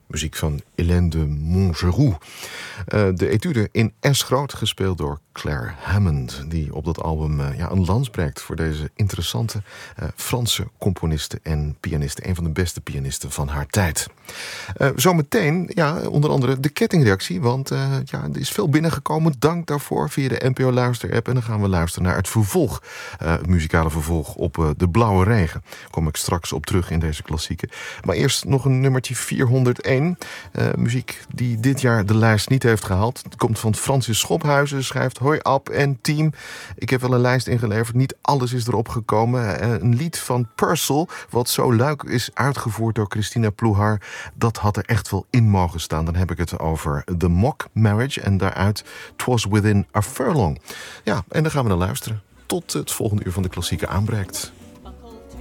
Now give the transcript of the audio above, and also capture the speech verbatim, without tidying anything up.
Muziek van Hélène de Montgeroux. Uh, de etude in S groot, gespeeld door Claire Hammond, die op dat album uh, ja, een lans breekt voor deze interessante uh, Franse componiste en pianiste. Een van de beste pianisten van haar tijd. Uh, zometeen, ja, onder andere de kettingreactie, want uh, ja, er is veel binnengekomen. Dank daarvoor via de N P O Luister-app. En dan gaan we luisteren naar het vervolg, uh, het muzikale vervolg op uh, De Blauwe Regen. Daar kom ik straks op terug in deze klassieke. Maar eerst nog een nummertje vierhonderdéén. Uh, muziek die dit jaar de lijst niet heeft gehaald. Het komt van Francis Schophuizen, schrijft Hoi Ab en team. Ik heb wel een lijst ingeleverd. Niet alles is erop gekomen. Uh, een lied van Purcell, wat zo leuk is uitgevoerd door Christina Plouhar. Dat had er echt wel in mogen staan. Dan heb ik het over The Mock Marriage en daaruit Twas Within a Furlong. Ja, en dan gaan we naar luisteren. Tot het volgende uur van de klassieke aanbreekt.